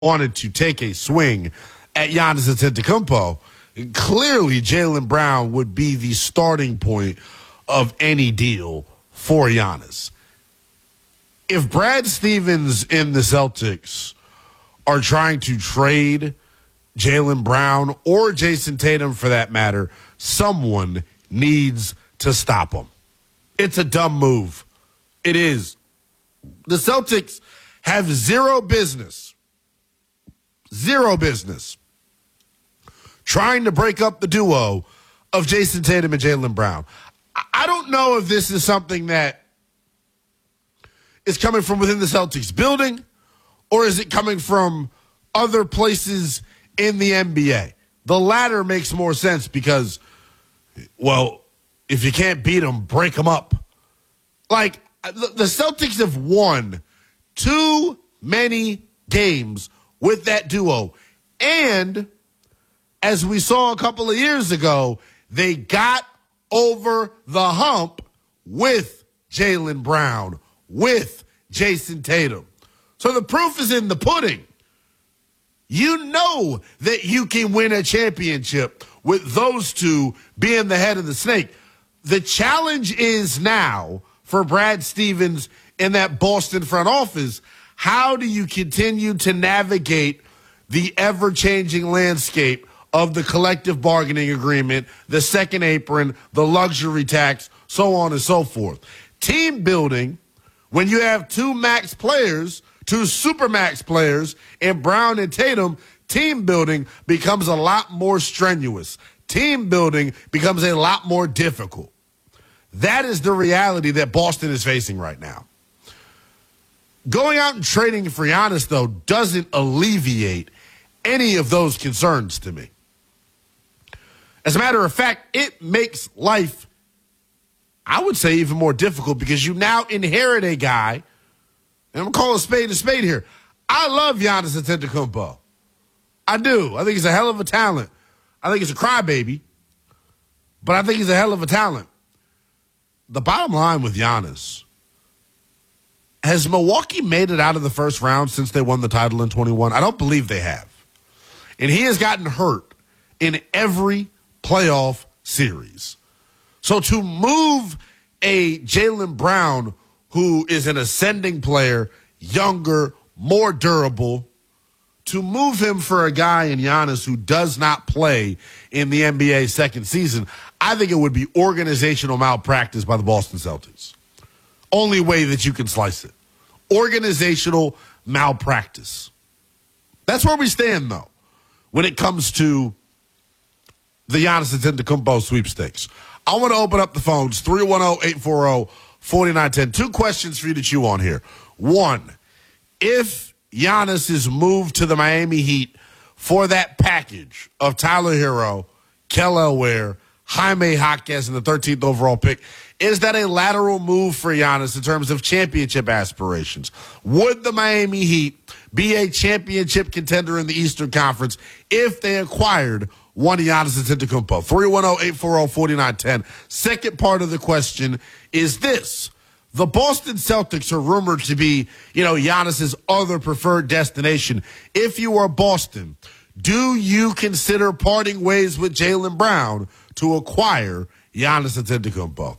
wanted to take a swing at Giannis Antetokounmpo, clearly Jaylen Brown would be the starting point of any deal for Giannis. If Brad Stevens and the Celtics are trying to trade Jaylen Brown or Jason Tatum for that matter, someone needs to stop them. It's a dumb move. It is. The Celtics have zero business trying to break up the duo of Jason Tatum and Jaylen Brown. I don't know if this is something that is coming from within the Celtics building or is it coming from other places in the NBA. The latter makes more sense because, well, if you can't beat them, break them up. Like, the Celtics have won too many games with that duo. And as we saw a couple of years ago, they got over the hump with Jaylen Brown, with Jason Tatum. So the proof is in the pudding. You know that you can win a championship with those two being the head of the snake. The challenge is now for Brad Stevens in that Boston front office, how do you continue to navigate the ever-changing landscape of the collective bargaining agreement, the second apron, the luxury tax, so on and so forth? Team building, when you have two max players, two supermax players in Brown and Tatum, team building becomes a lot more strenuous. Team building becomes a lot more difficult. That is the reality that Boston is facing right now. Going out and trading for Giannis, though, doesn't alleviate any of those concerns to me. As a matter of fact, it makes life, I would say, even more difficult because you now inherit a guy, and I'm going to call a spade here. I love Giannis Antetokounmpo. I do. I think he's a hell of a talent. I think he's a crybaby, but I think he's a hell of a talent. The bottom line with Giannis, has Milwaukee made it out of the first round since they won the title in 21? I don't believe they have. And he has gotten hurt in every playoff series. So to move a Jaylen Brown, who is an ascending player, younger, more durable, to move him for a guy in Giannis who does not play in the NBA second season, I think it would be organizational malpractice by the Boston Celtics. Only way that you can slice it. Organizational malpractice. That's where we stand, though, when it comes to the Giannis Antetokounmpo sweepstakes. I want to open up the phones, 310-840-4910. Two questions for you to chew on here. One, if Giannis is moved to the Miami Heat for that package of Tyler Hero, Kelly Oubre, Jaime Jaquez, and the 13th overall pick, is that a lateral move for Giannis in terms of championship aspirations? Would the Miami Heat be a championship contender in the Eastern Conference if they acquired one Giannis Antetokounmpo? 310-840-4910. Second part of the question is this. The Boston Celtics are rumored to be, Giannis's other preferred destination. If you are Boston, do you consider parting ways with Jaylen Brown to acquire Giannis Antetokounmpo?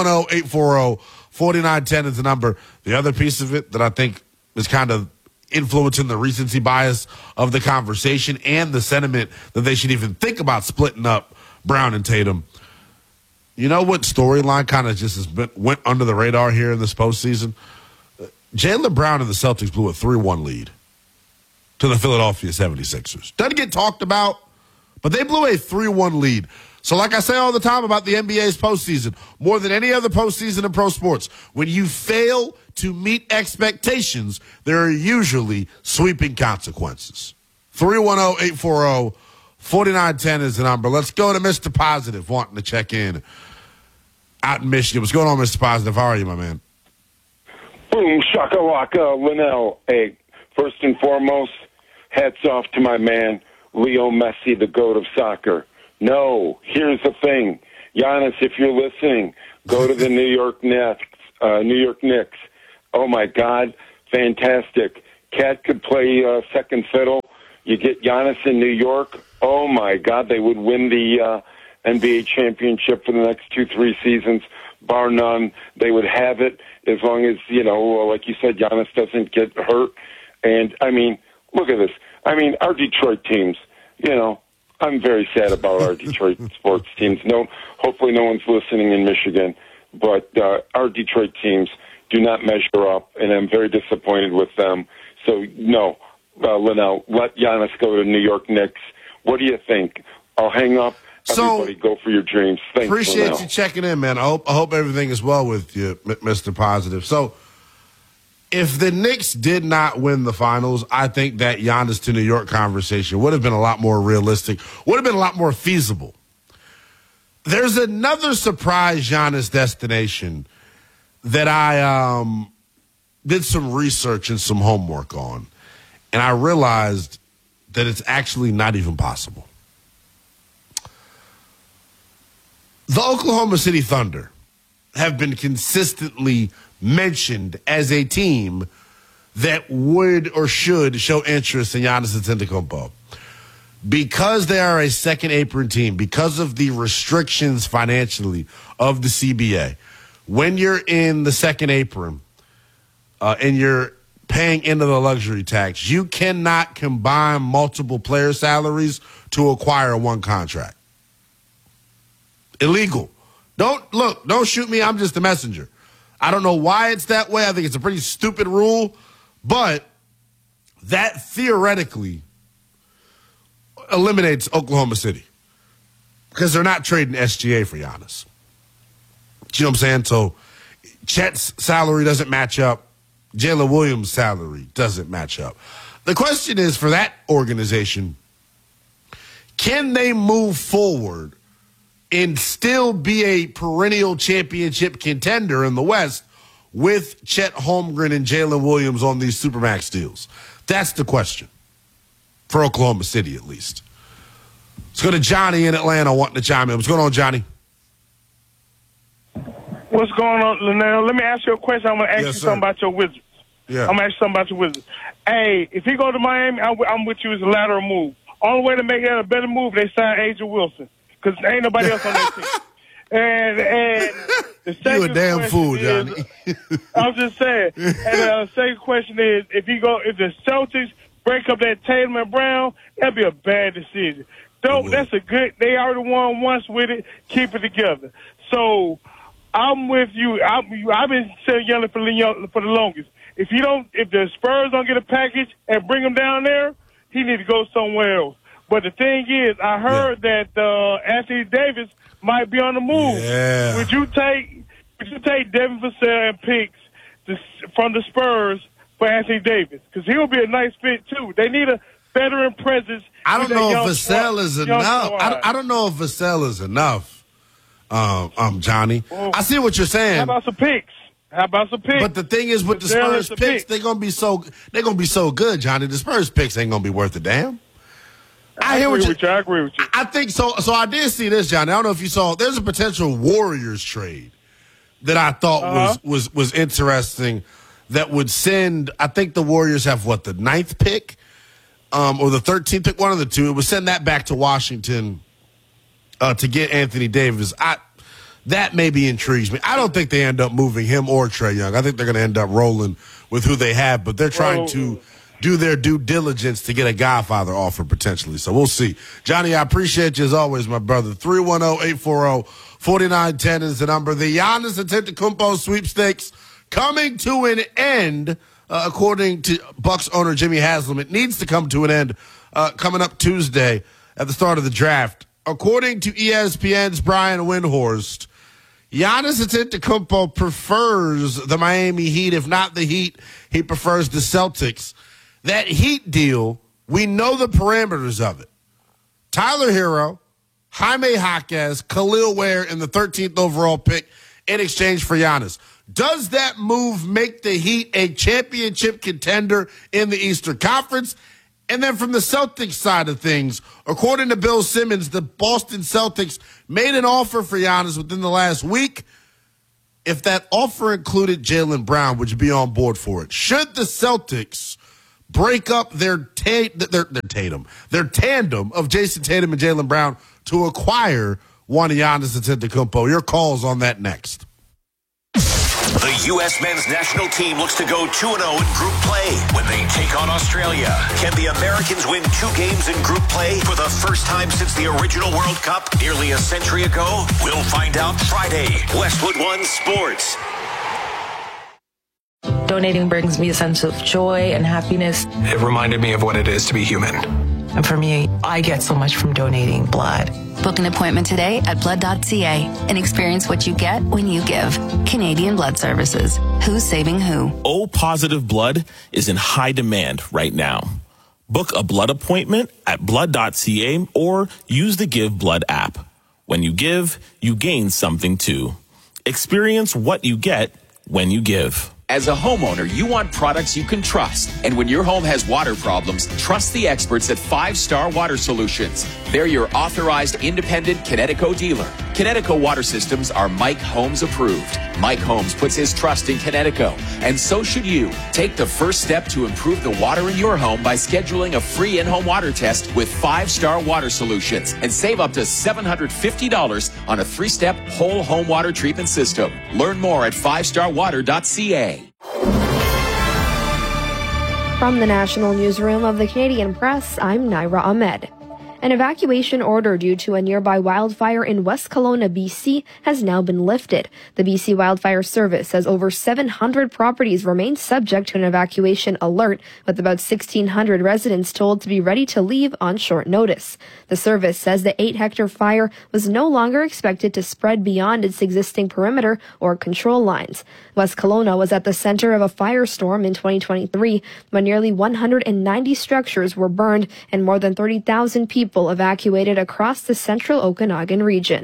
310-840-4910 is the number. The other piece of it that I think is kind of influencing the recency bias of the conversation and the sentiment that they should even think about splitting up Brown and Tatum. You know what storyline kind of just went under the radar here in this postseason? Jaylen Brown and the Celtics blew a 3-1 lead to the Philadelphia 76ers. Doesn't get talked about, but they blew a 3-1 lead. So like I say all the time about the NBA's postseason, more than any other postseason in pro sports, when you fail to meet expectations, there are usually sweeping consequences. 310-840-4910 is the number. Let's go to Mr. Positive wanting to check in out in Michigan. What's going on, Mr. Positive? How are you, my man? Boom, shakalaka, Linnell. Hey, first and foremost, hats off to my man, Leo Messi, the GOAT of soccer. No, here's the thing. Giannis, if you're listening, go to the New York Knicks. Oh, my God, fantastic. Cat could play second fiddle. You get Giannis in New York. Oh, my God, they would win the NBA championship for the next 2-3 seasons, bar none. They would have it as long as, like you said, Giannis doesn't get hurt. And, I mean, look at this. I mean, our Detroit teams, I'm very sad about our Detroit sports teams. Hopefully no one's listening in Michigan, but our Detroit teams do not measure up, and I'm very disappointed with them. So, no, Linnell, let Giannis go to New York Knicks. What do you think? I'll hang up. Everybody, go for your dreams. Thanks, appreciate Linnell. you checking in, man. I hope everything is well with you, Mr. Positive. So, if the Knicks did not win the finals, I think that Giannis to New York conversation would have been a lot more realistic, would have been a lot more feasible. There's another surprise Giannis destination that I did some research and some homework on, and I realized that it's actually not even possible. The Oklahoma City Thunder have been consistently mentioned as a team that would or should show interest in Giannis Antetokounmpo. Because they are a second apron team, because of the restrictions financially of the CBA, when you're in the second apron and you're paying into the luxury tax, you cannot combine multiple player salaries to acquire one contract. Illegal. Don't shoot me. I'm just the messenger. I don't know why it's that way. I think it's a pretty stupid rule, but that theoretically eliminates Oklahoma City because they're not trading SGA for Giannis. You know what I'm saying? So Chet's salary doesn't match up. Jalen Williams' salary doesn't match up. The question is for that organization, can they move forward and still be a perennial championship contender in the West with Chet Holmgren and Jalen Williams on these Supermax deals? That's the question for Oklahoma City, at least. Let's go to Johnny in Atlanta wanting to chime in. What's going on, Johnny? What's going on, Linnell? Let me ask you a question. I'm going to ask you something about your Wizards. Yeah. I'm going to ask you something about your Wizards. Hey, if he go to Miami, I'm with you as a lateral move. Only way to make that a better move, they sign Angel Wilson. Because ain't nobody else on that team. And the second you a damn fool, Johnny. I'm just saying. And the second question is, if the Celtics break up that Tatum and Brown, that'd be a bad decision. That's they already won once with it. Keep it together. So I'm with you. I've been saying yelling for the longest. If the Spurs don't get a package and bring him down there, he need to go somewhere else. But the thing is, I heard that Anthony Davis might be on the move. Yeah. Would you take Devin Vassell and picks from the Spurs for Anthony Davis? Because he'll be a nice fit too. They need a veteran presence. I don't know if Vassell is enough. I don't know if Vassell is enough, Johnny. Well, I see what you're saying. How about some picks? But the thing is, with the Spurs picks, they're gonna be so good, Johnny. The Spurs picks ain't gonna be worth a damn. I agree with you. I think so. So I did see this, Johnny. I don't know if you saw. There's a potential Warriors trade that I thought was interesting. That would send. I think the Warriors have the 9th pick, or the 13th pick, one of the two. It would send that back to Washington to get Anthony Davis. That maybe intrigues me. I don't think they end up moving him or Trae Young. I think they're going to end up rolling with who they have, but they're trying to do their due diligence to get a Godfather offer potentially. So we'll see. Johnny, I appreciate you as always, my brother. 310-840-4910 is the number. The Giannis Antetokounmpo sweepstakes coming to an end, according to Bucks owner Jimmy Haslam. It needs to come to an end coming up Tuesday at the start of the draft. According to ESPN's Brian Windhorst, Giannis Antetokounmpo prefers the Miami Heat. If not the Heat, he prefers the Celtics. That Heat deal, we know the parameters of it. Tyler Hero, Jaime Jaquez, Khalil Ware in the 13th overall pick in exchange for Giannis. Does that move make the Heat a championship contender in the Eastern Conference? And then from the Celtics side of things, according to Bill Simmons, the Boston Celtics made an offer for Giannis within the last week. If that offer included Jaylen Brown, would you be on board for it? Should the Celtics break up their tandem of Jason Tatum and Jaylen Brown to acquire one Giannis Antetokounmpo. Your calls on that next. The U.S. men's national team looks to go 2-0 in group play when they take on Australia. Can the Americans win 2 games in group play for the first time since the original World Cup nearly a century ago? We'll find out Friday. Westwood One Sports. Donating brings me a sense of joy and happiness. It reminded me of what it is to be human. And for me, I get so much from donating blood. Book an appointment today at blood.ca and experience what you get when you give. Canadian Blood Services. Who's saving who? O-positive blood is in high demand right now. Book a blood appointment at blood.ca or use the Give Blood app. When you give, you gain something too. Experience what you get when you give. As a homeowner, you want products you can trust. And when your home has water problems, trust the experts at 5 Star Water Solutions. They're your authorized independent Connecticut dealer. Connecticut water systems are Mike Holmes approved. Mike Holmes puts his trust in Connecticut, and so should you. Take the first step to improve the water in your home by scheduling a free in-home water test with 5 Star Water Solutions and save up to $750 on a 3-step whole home water treatment system. Learn more at 5starwater.ca. From the National Newsroom of the Canadian Press, I'm Naira Ahmed. An evacuation order due to a nearby wildfire in West Kelowna, BC, has now been lifted. The BC Wildfire Service says over 700 properties remain subject to an evacuation alert, with about 1,600 residents told to be ready to leave on short notice. The service says the 8-hectare fire was no longer expected to spread beyond its existing perimeter or control lines. West Kelowna was at the center of a firestorm in 2023 when nearly 190 structures were burned and more than 30,000 people evacuated across the central Okanagan region.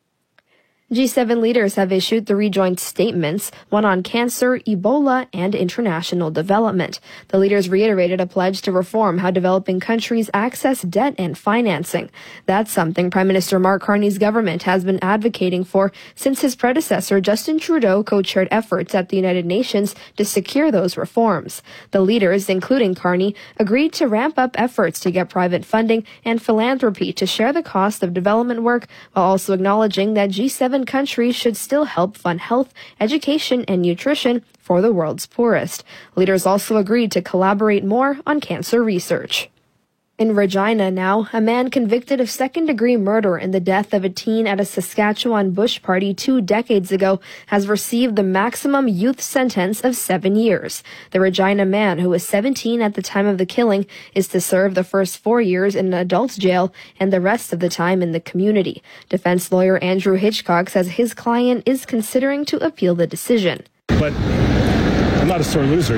G7 leaders have issued 3 joint statements, one on cancer, Ebola, and international development. The leaders reiterated a pledge to reform how developing countries access debt and financing. That's something Prime Minister Mark Carney's government has been advocating for since his predecessor Justin Trudeau co-chaired efforts at the United Nations to secure those reforms. The leaders, including Carney, agreed to ramp up efforts to get private funding and philanthropy to share the cost of development work, while also acknowledging that G7 countries should still help fund health, education, and nutrition for the world's poorest. Leaders also agreed to collaborate more on cancer research. In Regina now, a man convicted of second-degree murder in the death of a teen at a Saskatchewan bush party 2 decades ago has received the maximum youth sentence of 7 years. The Regina man, who was 17 at the time of the killing, is to serve the first 4 years in an adult jail and the rest of the time in the community. Defense lawyer Andrew Hitchcock says his client is considering to appeal the decision. But I'm not a sore loser,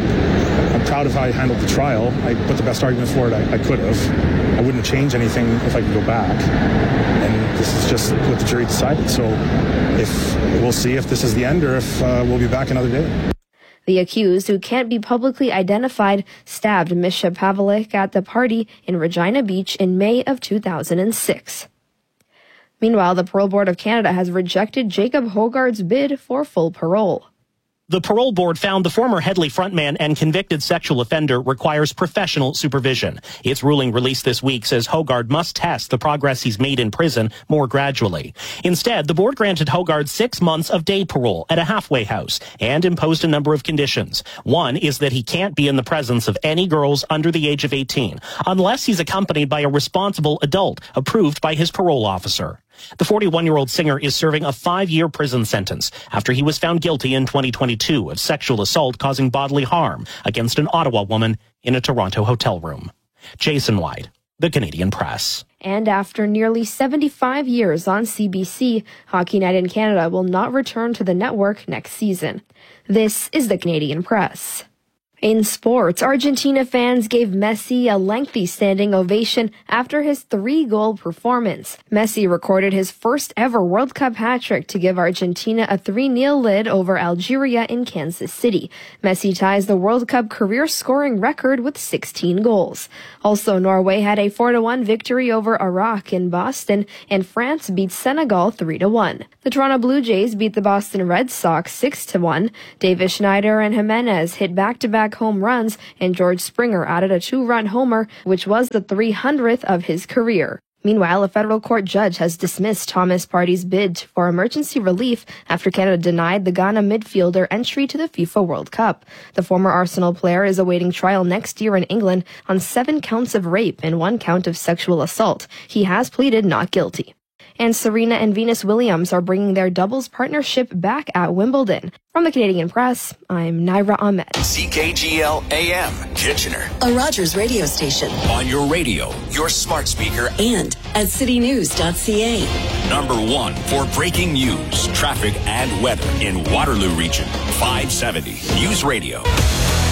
I'm proud of how I handled the trial. I put the best argument for it I could have. I wouldn't change anything if I could go back. And this is just what the jury decided. So we'll see if this is the end or if we'll be back another day. The accused, who can't be publicly identified, stabbed Misha Pavlik at the party in Regina Beach in May of 2006. Meanwhile, the Parole Board of Canada has rejected Jacob Hogard's bid for full parole. The parole board found the former Headley frontman and convicted sexual offender requires professional supervision. Its ruling released this week says Hogard must test the progress he's made in prison more gradually. Instead, the board granted Hogard 6 months of day parole at a halfway house and imposed a number of conditions. One is that he can't be in the presence of any girls under the age of 18 unless he's accompanied by a responsible adult approved by his parole officer. The 41-year-old singer is serving a 5-year prison sentence after he was found guilty in 2022 of sexual assault causing bodily harm against an Ottawa woman in a Toronto hotel room. Jason White, The Canadian Press. And after nearly 75 years on CBC, Hockey Night in Canada will not return to the network next season. This is The Canadian Press. In sports, Argentina fans gave Messi a lengthy standing ovation after his 3-goal performance. Messi recorded his first ever World Cup hat-trick to give Argentina a 3-0 lead over Algeria in Kansas City. Messi ties the World Cup career scoring record with 16 goals. Also, Norway had a 4-1 victory over Iraq in Boston, and France beat Senegal 3-1. The Toronto Blue Jays beat the Boston Red Sox 6-1. Davis Schneider and Jimenez hit back-to-back back-to-back home runs, and George Springer added a 2-run homer, which was the 300th of his career. Meanwhile, a federal court judge has dismissed Thomas Partey's bid for emergency relief after Canada denied the Ghana midfielder entry to the FIFA World Cup. The former Arsenal player is awaiting trial next year in England on 7 counts of rape and 1 count of sexual assault. He has pleaded not guilty. And Serena and Venus Williams are bringing their doubles partnership back at Wimbledon. From the Canadian Press, I'm Naira Ahmed. CKGL AM, Kitchener. A Rogers radio station. On your radio, your smart speaker, and at citynews.ca. Number 1 for breaking news, traffic, and weather in Waterloo Region. 570 News Radio.